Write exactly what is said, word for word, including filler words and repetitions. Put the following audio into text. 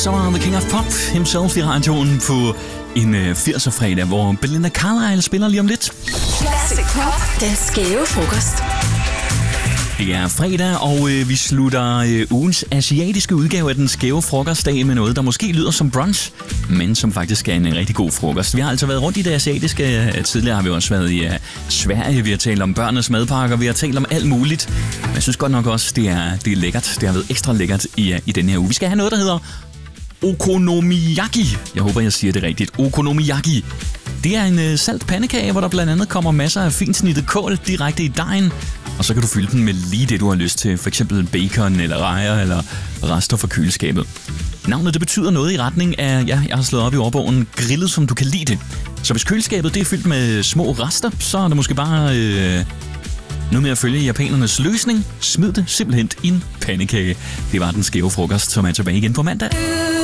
så var The King of Pop himself i radioen på en øh, firser-fredag, hvor Belinda Carlisle spiller lige om lidt. Classic Pop, den skæve frokost. Det er fredag, og øh, vi slutter øh, ugens asiatiske udgave af den skæve frokostdag med noget, der måske lyder som brunch, men som faktisk er en, en rigtig god frokost. Vi har altså været rundt i det asiatiske. Tidligere har vi også været i uh, Sverige. Vi har talt om børnenes madpakker, vi har talt om alt muligt. Men jeg synes godt nok også, det er, det er lækkert. Det har været ekstra lækkert i, uh, i den her uge. Vi skal have noget, der hedder okonomiyaki. Jeg håber, jeg siger det rigtigt. Okonomiyaki. Det er en øh, salt pandekage, hvor der blandt andet kommer masser af finsnittet kål direkte i dejen. Og så kan du fylde den med lige det, du har lyst til. For eksempel bacon eller rejer eller rester fra køleskabet. Navnet det betyder noget i retning af, ja, jeg har slået op i ordbogen, grillet som du kan lide det. Så hvis køleskabet det er fyldt med små rester, så er det måske bare øh, noget med at følge japanernes løsning. Smid det simpelthen i en pandekage. Det var den skæve frokost, som er tilbage igen på mandag.